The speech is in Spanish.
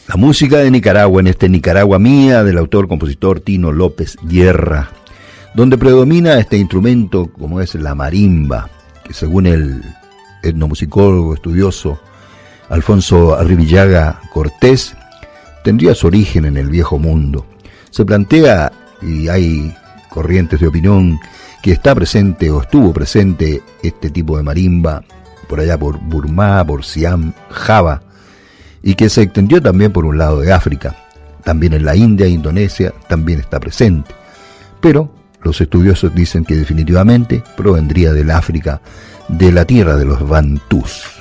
La música de Nicaragua, en este Nicaragua Mía, del autor-compositor Tino López Guerra, donde predomina este instrumento como es la marimba, que según el etnomusicólogo estudioso Alfonso Arribillaga Cortés, tendría su origen en el Viejo Mundo. Se plantea, y hay corrientes de opinión, que está presente o estuvo presente este tipo de marimba por allá por Burma, por Siam, Java, y que se extendió también por un lado de África. También en la India e Indonesia también está presente. Pero los estudiosos dicen que definitivamente provendría del África, de la tierra de los bantús.